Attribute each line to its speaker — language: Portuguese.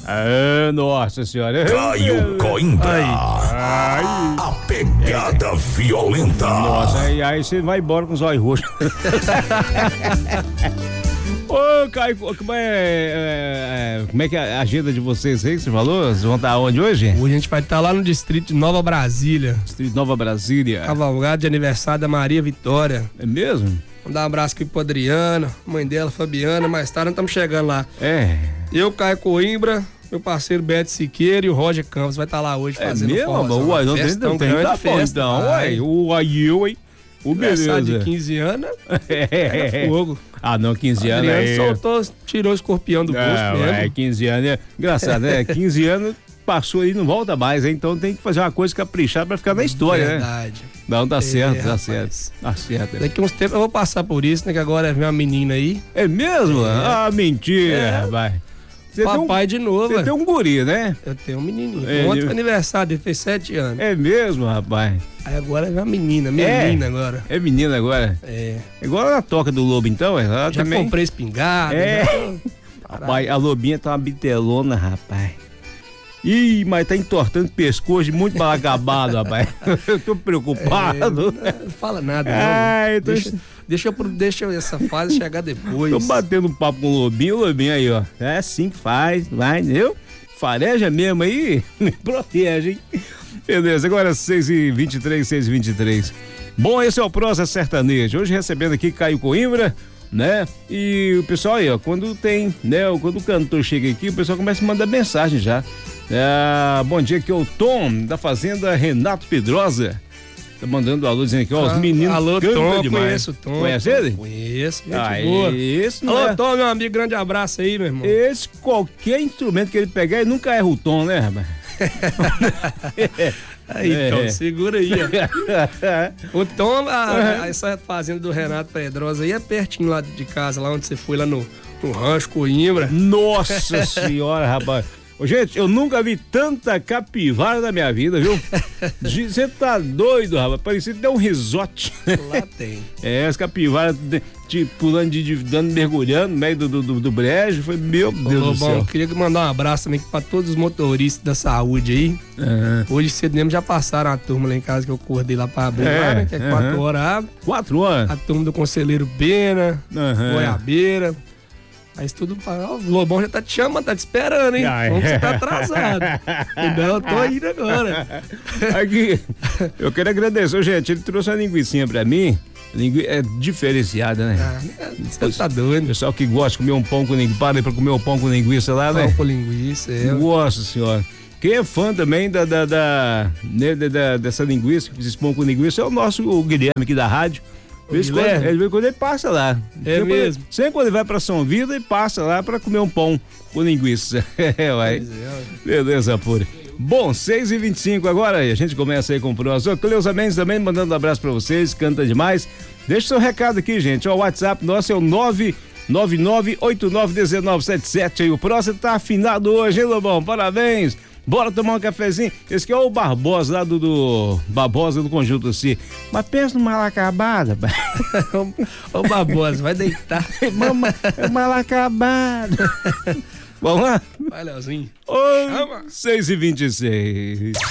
Speaker 1: Ah, nossa senhora.
Speaker 2: Caio Coimbra. A pegada violenta.
Speaker 1: Nossa, aí você vai embora com os olhos roxos. Ô, Caio, como é que é a agenda de vocês aí que você falou? Vocês vão estar onde hoje?
Speaker 3: Hoje a gente vai estar lá no distrito de Nova Brasília.
Speaker 1: Distrito de Nova Brasília.
Speaker 3: Cavalgada de aniversário da Maria Vitória.
Speaker 1: É mesmo?
Speaker 3: Vamos dar um abraço aqui pro Adriana, mãe dela, Fabiana. Mais tarde nós estamos chegando lá.
Speaker 1: É.
Speaker 3: Eu, Caio Coimbra, meu parceiro Beto Siqueira e o Roger Campos vai estar lá hoje fazendo
Speaker 1: forrozão. Uai, não tem grande festa. Então, uai, o beleza.
Speaker 3: De 15 anos é fogo.
Speaker 1: Ah, não, 15 anos
Speaker 3: aí. Tirou o escorpião do bolso mesmo.
Speaker 1: É, 15 anos, é engraçado, né? 15 anos passou e não volta mais, hein? Então tem que fazer uma coisa caprichada pra ficar na história,
Speaker 3: Verdade.
Speaker 1: Né? Não, dá certo, dá
Speaker 3: rapaz.
Speaker 1: certo. Dá certo.
Speaker 3: Daqui uns tempos eu vou passar por isso, né? Que agora vem uma menina aí.
Speaker 1: É mesmo? Ah, mentira, rapaz.
Speaker 3: Papai de novo.
Speaker 1: Você tem um guri, né?
Speaker 3: Eu tenho um menininho. Ontem foi aniversário, ele fez 7 anos.
Speaker 1: É mesmo, rapaz?
Speaker 3: Aí agora é uma menina agora.
Speaker 1: É menina agora?
Speaker 3: É.
Speaker 1: Igual na toca do lobo, então? Ela
Speaker 3: já
Speaker 1: também...
Speaker 3: comprei espingarda.
Speaker 1: Rapaz, a lobinha tá uma bitelona, rapaz. Ih, mas tá entortando o pescoço de muito mal acabado, rapaz. Eu tô preocupado.
Speaker 3: Não fala nada, não.
Speaker 1: Ai,
Speaker 3: Deixa essa fase chegar depois.
Speaker 1: Tô batendo um papo com o lobinho aí, ó. É assim que faz, vai, entendeu? Fareja mesmo aí, me protege, hein? Beleza, agora 6h23, 6h23. Bom, esse é o Prosa Sertanejo. Hoje recebendo aqui Caio Coimbra, né? E o pessoal aí, ó, quando tem, né? Quando o cantor chega aqui, o pessoal começa a mandar mensagem já. Bom dia, aqui é o Tom, da Fazenda Renato Pedrosa. Tá mandando alô dizendo aqui, ó, os meninos
Speaker 3: alô,
Speaker 1: cantam
Speaker 3: Tom,
Speaker 1: demais.
Speaker 3: Conheço o Tom.
Speaker 1: Conhece ele?
Speaker 3: Conheço, gente boa.
Speaker 1: Esse não
Speaker 3: alô, Tom, meu amigo, grande abraço aí, meu irmão.
Speaker 1: Esse, qualquer instrumento que ele pegar, ele nunca erra o tom, né, rapaz?
Speaker 3: Aí, Tom, segura aí, ó. O Tom, essa fazenda do Renato Pedrosa aí é pertinho lá de casa, lá onde você foi, lá no Rancho Coimbra.
Speaker 1: Nossa senhora, rapaz. Ô, gente, eu nunca vi tanta capivara na minha vida, viu? Você tá doido, rapaz? Parecia até um risote.
Speaker 3: Lá tem.
Speaker 1: As capivaras pulando, dando, mergulhando no meio do brejo. Foi, meu Deus do céu.
Speaker 3: Eu queria mandar um abraço também pra todos os motoristas da saúde aí. Hoje cedo mesmo já passaram a turma lá em casa que eu acordei lá pra abrir lá, né? Que é 4 horas.
Speaker 1: 4 horas?
Speaker 3: A turma do Conselheiro Pena, Goiabeira. Aí tudo fala, o Lobão já tá te chamando, tá te esperando, hein? Como você tá atrasado. Então eu tô indo agora.
Speaker 1: Aqui, eu quero agradecer, gente, ele trouxe uma linguicinha pra mim. É diferenciada, né?
Speaker 3: Você tá doido.
Speaker 1: Pessoal que gosta de comer um pão com linguiça, para pra comer um pão com linguiça lá, né?
Speaker 3: Pão com linguiça,
Speaker 1: Nossa senhora. Quem é fã também dessa linguiça, esse pão com linguiça, é o Guilherme aqui da rádio. Quando ele passa lá.
Speaker 3: Mesmo?
Speaker 1: Sempre quando ele vai pra São Vida, ele passa lá pra comer um pão com linguiça. Beleza, pura. Bom, 6h25 agora, a gente começa aí com o Prosa. Cleusa Mendes também mandando um abraço pra vocês, canta demais. Deixa seu recado aqui, gente. O WhatsApp nosso é o 999891977. Aí o Prosa tá afinado hoje, hein, Lobão? Parabéns. Bora tomar um cafezinho. Esse aqui é o Barbosa lá do Barbosa do Conjunto assim. Mas pensa no mal acabado.
Speaker 3: Ô Barbosa, vai deitar.
Speaker 1: É mal acabado. Vamos lá?
Speaker 3: Vai, Leozinho.
Speaker 1: 6h26.